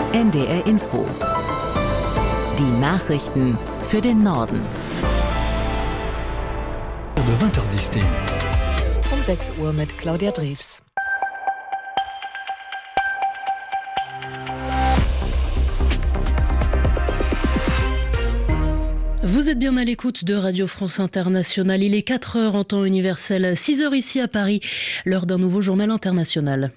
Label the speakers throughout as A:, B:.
A: NDR Info. Die Nachrichten für den Norden.
B: De 20h10.
C: Um 6 Uhr mit Claudia Drews.
D: Vous êtes bien à l'écoute de Radio France Internationale. Il est 4h en temps universel, 6h ici à Paris, l'heure d'un nouveau journal international.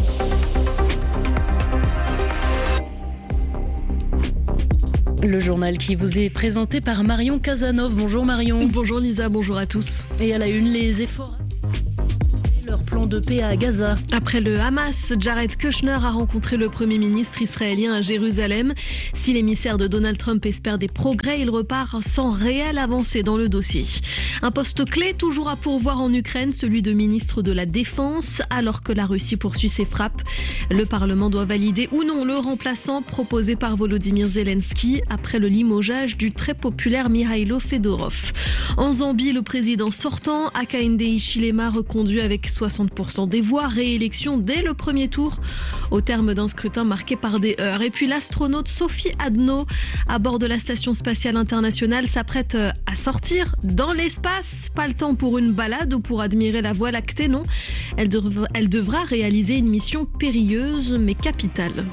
D: Le journal qui vous est présenté par Marion Casanov. Bonjour Marion.
E: Bonjour Lisa, bonjour à tous.
D: Et à la une, les efforts... leur plan de paix à Gaza.
E: Après le Hamas, Jared Kushner a rencontré le Premier ministre israélien à Jérusalem. Si l'émissaire de Donald Trump espère des progrès, il repart sans réelle avancée dans le dossier. Un poste clé toujours à pourvoir en Ukraine, celui de ministre de la Défense, alors que la Russie poursuit ses frappes. Le Parlement doit valider ou non le remplaçant proposé par Volodymyr Zelensky après le limogeage du très populaire Mikhailo Fedorov. En Zambie, le président sortant, Hakainde Hichilema, reconduit avec 60% des voix, réélection dès le premier tour, au terme d'un scrutin marqué par des heurts. Et puis l'astronaute Sophie Adno, à bord de la Station Spatiale Internationale, s'apprête à sortir dans l'espace. Pas le temps pour une balade ou pour admirer la Voie lactée, non. Elle devra réaliser une mission périlleuse mais capitale.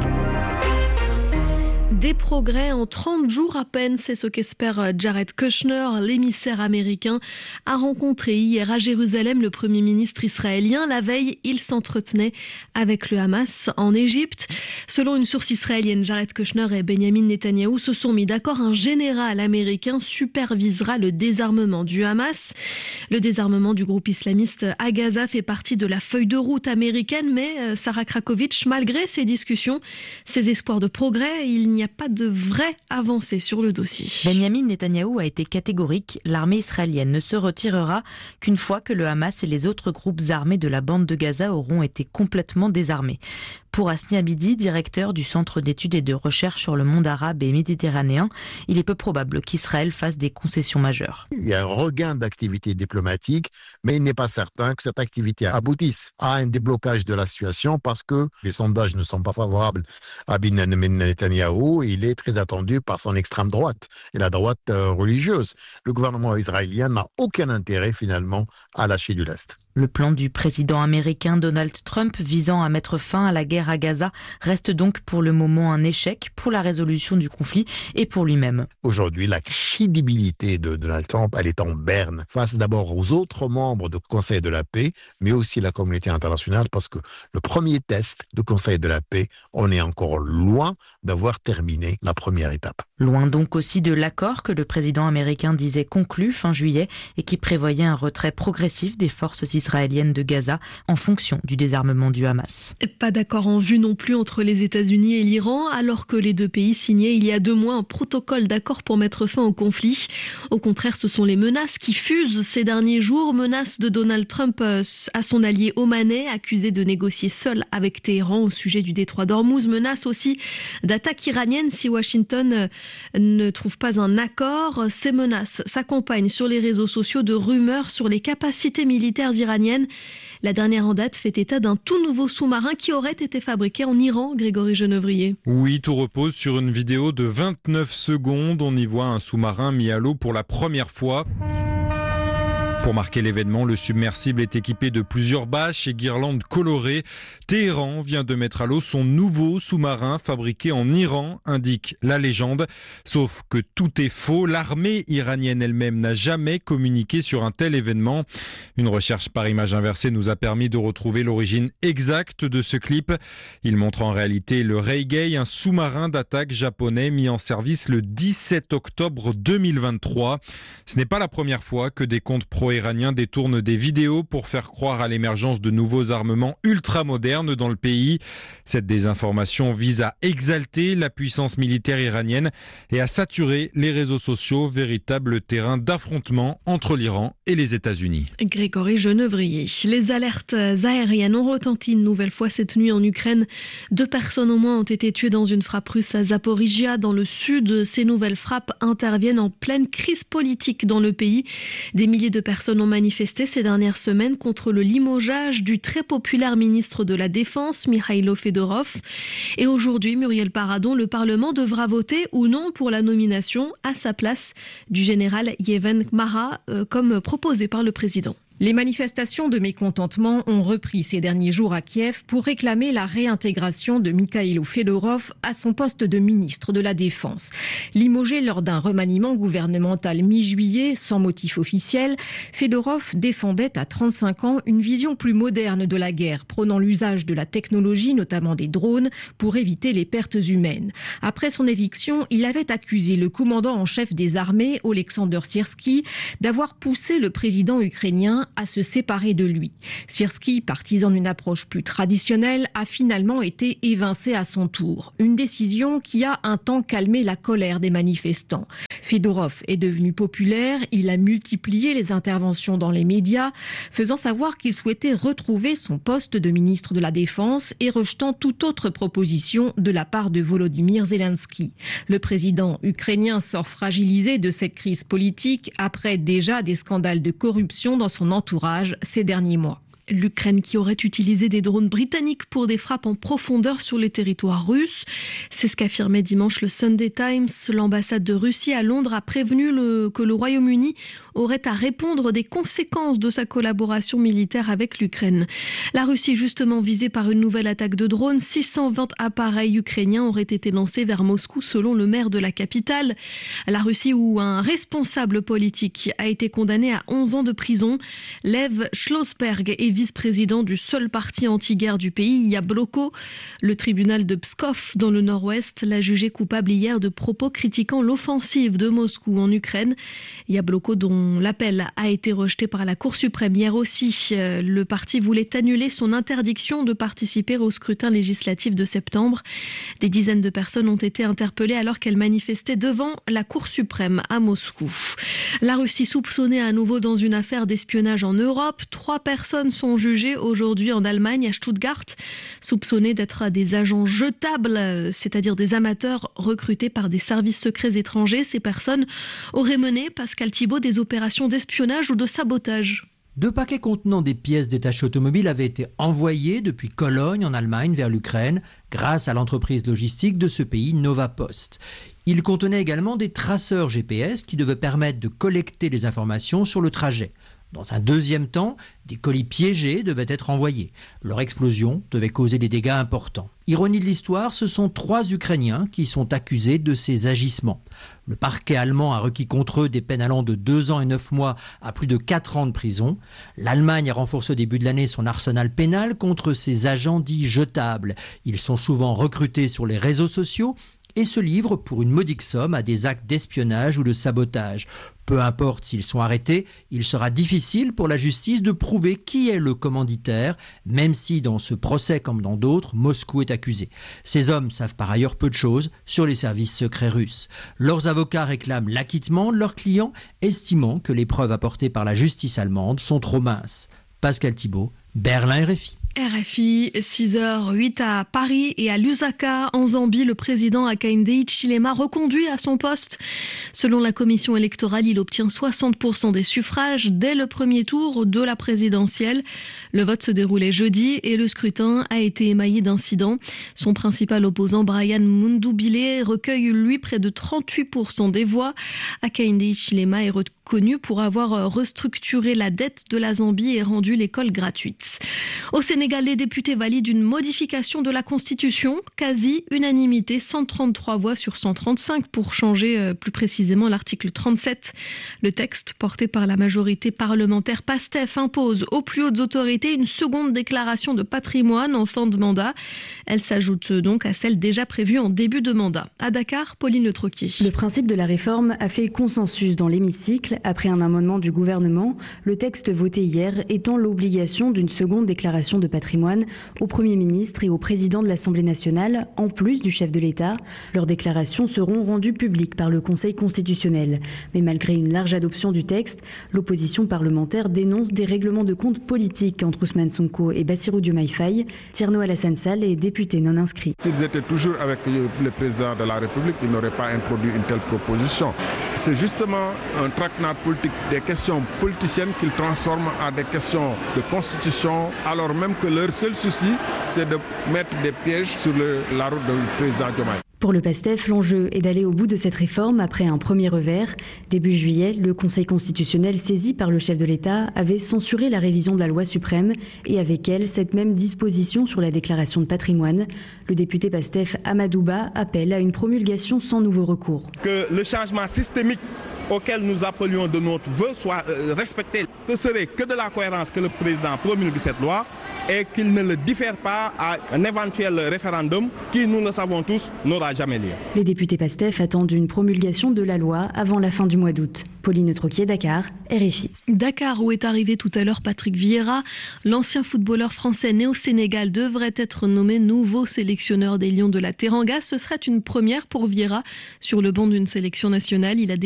E: Des progrès en 30 jours à peine, c'est ce qu'espère Jared Kushner. L'émissaire américain a rencontré hier à Jérusalem le Premier ministre israélien. La veille, il s'entretenait avec le Hamas en Égypte. Selon une source israélienne, Jared Kushner et Benjamin Netanyahou se sont mis d'accord. Un général américain supervisera le désarmement du Hamas. Le désarmement du groupe islamiste à Gaza fait partie de la feuille de route américaine, mais Sarah Krakowicz, malgré ces discussions, ses espoirs de progrès, il n'y a pas de vraie avancée sur le dossier.
F: Benjamin Netanyahou a été catégorique. L'armée israélienne ne se retirera qu'une fois que le Hamas et les autres groupes armés de la bande de Gaza auront été complètement désarmés. Pour Hasni Abidi, directeur du Centre d'études et de recherche sur le monde arabe et méditerranéen, il est peu probable qu'Israël fasse des concessions majeures.
G: Il y a un regain d'activité diplomatique, mais il n'est pas certain que cette activité aboutisse à un déblocage de la situation parce que les sondages ne sont pas favorables à Benjamin Netanyahou. Il est très attendu par son extrême droite et la droite religieuse. Le gouvernement israélien n'a aucun intérêt finalement à lâcher du lest.
F: Le plan du président américain Donald Trump visant à mettre fin à la guerre à Gaza reste donc pour le moment un échec pour la résolution du conflit et pour lui-même.
G: Aujourd'hui, la crédibilité de Donald Trump, elle est en berne face d'abord aux autres membres du Conseil de la paix, mais aussi la communauté internationale parce que le premier test du Conseil de la paix, on est encore loin d'avoir terminé la première étape.
F: Loin donc aussi de l'accord que le président américain disait conclu fin juillet et qui prévoyait un retrait progressif des forces israéliennes de Gaza en fonction du désarmement du Hamas.
E: Pas d'accord en vue non plus entre les États-Unis et l'Iran, alors que les deux pays signaient il y a 2 mois un protocole d'accord pour mettre fin au conflit. Au contraire, ce sont les menaces qui fusent ces derniers jours. Menaces de Donald Trump à son allié omanais, accusé de négocier seul avec Téhéran au sujet du détroit d'Ormuz. Menaces aussi d'attaques iraniennes si Washington ne trouve pas un accord. Ces menaces s'accompagnent sur les réseaux sociaux de rumeurs sur les capacités militaires iraniennes. La dernière en date fait état d'un tout nouveau sous-marin qui aurait été fabriqué en Iran, Grégory Genevrier.
H: Oui, tout repose sur une vidéo de 29 secondes. On y voit un sous-marin mis à l'eau pour la première fois. Pour marquer l'événement, le submersible est équipé de plusieurs bâches et guirlandes colorées. Téhéran vient de mettre à l'eau son nouveau sous-marin fabriqué en Iran, indique la légende. Sauf que tout est faux. L'armée iranienne elle-même n'a jamais communiqué sur un tel événement. Une recherche par image inversée nous a permis de retrouver l'origine exacte de ce clip. Il montre en réalité le Reigei, un sous-marin d'attaque japonais mis en service le 17 octobre 2023. Ce n'est pas la première fois que des comptes pro-iraniens détournent des vidéos pour faire croire à l'émergence de nouveaux armements ultra-modernes dans le pays. Cette désinformation vise à exalter la puissance militaire iranienne et à saturer les réseaux sociaux, véritable terrain d'affrontement entre l'Iran et les États-Unis.
E: Grégory Genevrier. Les alertes aériennes ont retenti une nouvelle fois cette nuit en Ukraine. 2 personnes au moins ont été tuées dans une frappe russe à Zaporizhia, dans le sud. Ces nouvelles frappes interviennent en pleine crise politique dans le pays. Des milliers de personnes personnes ont manifesté ces dernières semaines contre le limogeage du très populaire ministre de la Défense, Mikhailo Fedorov. Et aujourd'hui, Muriel Paradon, le Parlement devra voter ou non pour la nomination à sa place du général Yevhen Kmara, comme proposé par le président.
B: Les manifestations de mécontentement ont repris ces derniers jours à Kiev pour réclamer la réintégration de Mikhailo Fedorov à son poste de ministre de la Défense. Limogé lors d'un remaniement gouvernemental mi-juillet sans motif officiel, Fedorov défendait à 35 ans une vision plus moderne de la guerre, prônant l'usage de la technologie, notamment des drones, pour éviter les pertes humaines. Après son éviction, il avait accusé le commandant en chef des armées, Oleksandr Syrsky, d'avoir poussé le président ukrainien à se séparer de lui. Syrsky, partisan d'une approche plus traditionnelle, a finalement été évincé à son tour. Une décision qui a un temps calmé la colère des manifestants. Fedorov est devenu populaire, il a multiplié les interventions dans les médias, faisant savoir qu'il souhaitait retrouver son poste de ministre de la Défense et rejetant toute autre proposition de la part de Volodymyr Zelensky. Le président ukrainien sort fragilisé de cette crise politique après déjà des scandales de corruption dans son entourage ces derniers mois.
E: L'Ukraine qui aurait utilisé des drones britanniques pour des frappes en profondeur sur les territoires russes. C'est ce qu'affirmait dimanche le Sunday Times. L'ambassade de Russie à Londres a prévenu que le Royaume-Uni aurait à répondre des conséquences de sa collaboration militaire avec l'Ukraine. La Russie, justement visée par une nouvelle attaque de drones, 620 appareils ukrainiens auraient été lancés vers Moscou selon le maire de la capitale. La Russie où un responsable politique a été condamné à 11 ans de prison. Lev Schlossberg est vice-président du seul parti anti-guerre du pays, Yabloko. Le tribunal de Pskov, dans le nord-ouest, l'a jugé coupable hier de propos critiquant l'offensive de Moscou en Ukraine. Yabloko, dont l'appel a été rejeté par la Cour suprême hier aussi. Le parti voulait annuler son interdiction de participer au scrutin législatif de septembre. Des dizaines de personnes ont été interpellées alors qu'elles manifestaient devant la Cour suprême à Moscou. La Russie soupçonnée à nouveau dans une affaire d'espionnage en Europe. 3 personnes sont jugés aujourd'hui en Allemagne, à Stuttgart, soupçonnés d'être des agents jetables, c'est-à-dire des amateurs recrutés par des services secrets étrangers. Ces personnes auraient mené, Pascal Thibault, des opérations d'espionnage ou de sabotage.
I: 2 paquets contenant des pièces détachées automobiles avaient été envoyés depuis Cologne en Allemagne vers l'Ukraine grâce à l'entreprise logistique de ce pays Nova Post. Ils contenaient également des traceurs GPS qui devaient permettre de collecter les informations sur le trajet. Dans un deuxième temps, des colis piégés devaient être envoyés. Leur explosion devait causer des dégâts importants. Ironie de l'histoire, ce sont 3 Ukrainiens qui sont accusés de ces agissements. Le parquet allemand a requis contre eux des peines allant de 2 ans et 9 mois à plus de 4 ans de prison. L'Allemagne a renforcé au début de l'année son arsenal pénal contre ces agents dits jetables. Ils sont souvent recrutés sur les réseaux sociaux et se livrent pour une modique somme à des actes d'espionnage ou de sabotage. Peu importe s'ils sont arrêtés, il sera difficile pour la justice de prouver qui est le commanditaire, même si dans ce procès comme dans d'autres, Moscou est accusé. Ces hommes savent par ailleurs peu de choses sur les services secrets russes. Leurs avocats réclament l'acquittement de leurs clients, estimant que les preuves apportées par la justice allemande sont trop minces. Pascal Thibault, Berlin RFI.
E: RFI, 6h08 à Paris et à Lusaka, en Zambie, le président Hakainde Hichilema reconduit à son poste. Selon la commission électorale, il obtient 60% des suffrages dès le premier tour de la présidentielle. Le vote se déroulait jeudi et le scrutin a été émaillé d'incidents. Son principal opposant, Brian Mundubile, recueille lui près de 38% des voix. Hakainde Hichilema est reconnu pour avoir restructuré la dette de la Zambie et rendu l'école gratuite. Au Sénégal, les députés valident une modification de la Constitution, quasi-unanimité, 133 voix sur 135 pour changer plus précisément l'article 37. Le texte, porté par la majorité parlementaire PASTEF, impose aux plus hautes autorités une seconde déclaration de patrimoine en fin de mandat. Elle s'ajoute donc à celle déjà prévue en début de mandat. À Dakar, Pauline Le Troquier.
J: Le principe de la réforme a fait consensus dans l'hémicycle après un amendement du gouvernement. Le texte voté hier étend l'obligation d'une seconde déclaration de patrimoine patrimoine au Premier ministre et au président de l'Assemblée nationale, en plus du chef de l'État. Leurs déclarations seront rendues publiques par le Conseil constitutionnel. Mais malgré une large adoption du texte, l'opposition parlementaire dénonce des règlements de compte politiques entre Ousmane Sonko et Bassirou Diomaye Faye. Thierno Alassane Sall est député non inscrit.
K: S'ils étaient toujours avec le président de la République, ils n'auraient pas introduit une telle proposition. C'est justement un traquenard politique, des questions politiciennes qu'ils transforment en des questions de constitution, alors même que leur seul souci, c'est de mettre des pièges sur la route du président Diomaye.
J: Pour le PASTEF, l'enjeu est d'aller au bout de cette réforme après un premier revers. Début juillet, le Conseil constitutionnel saisi par le chef de l'État avait censuré la révision de la loi suprême et avec elle cette même disposition sur la déclaration de patrimoine. Le député PASTEF Amadouba appelle à une promulgation sans nouveau recours.
L: Que le changement systémique auquel nous appelions de notre vœu soit respecté. Ce serait que de la cohérence que le président promulgue cette loi et qu'il ne le diffère pas à un éventuel référendum qui, nous le savons tous, n'aura jamais lieu.
J: Les députés PASTEF attendent une promulgation de la loi avant la fin du mois d'août. Pauline Troquier, Dakar, RFI.
E: Dakar, où est arrivé tout à l'heure Patrick Vieira. L'ancien footballeur français né au Sénégal devrait être nommé nouveau sélectionneur des Lions de la Teranga. Ce serait une première pour Vieira sur le banc d'une sélection nationale. Il a